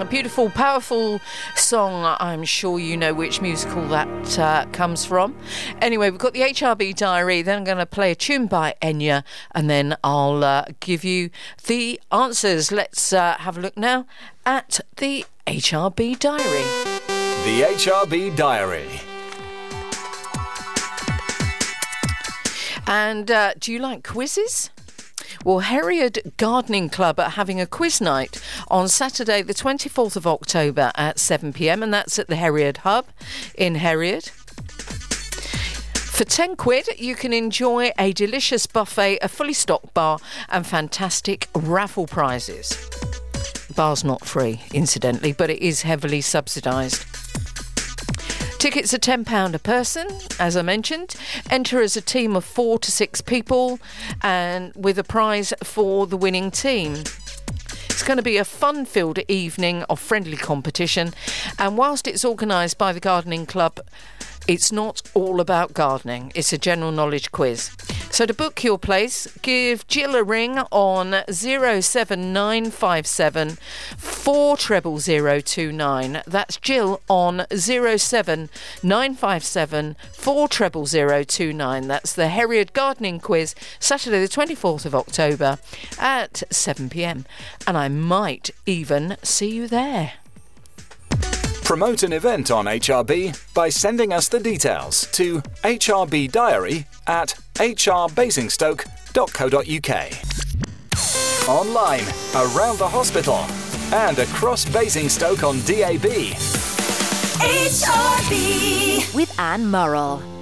beautiful, powerful song. I'm sure you know which musical that comes from. Anyway, we've got the HRB Diary, then I'm going to play a tune by Enya, and then I'll give you the answers. Let's have a look now at the HRB Diary. The HRB Diary. And do you like quizzes? Well, Herriard Gardening Club are having a quiz night on Saturday the 24th of October at 7 p.m, and that's at the Herriard Hub in Herriard. For £10 you can enjoy a delicious buffet, a fully stocked bar and fantastic raffle prizes. The bar's not free, incidentally, but it is heavily subsidised. Tickets are £10 a person, as I mentioned. Enter as a team of 4 to 6 people, and with a prize for the winning team. It's going to be a fun-filled evening of friendly competition, and whilst it's organised by the Gardening Club, it's not all about gardening. It's a general knowledge quiz. So to book your place, give Jill a ring on 07957 40029. That's Jill on 07957 40029. That's the Herriard Gardening Quiz, Saturday the 24th of October at 7 p.m. And I might even see you there. Promote an event on HRB by sending us the details to hrbdiary@hrbasingstoke.co.uk. Online, around the hospital, and across Basingstoke on DAB. HRB with Anne Murrell.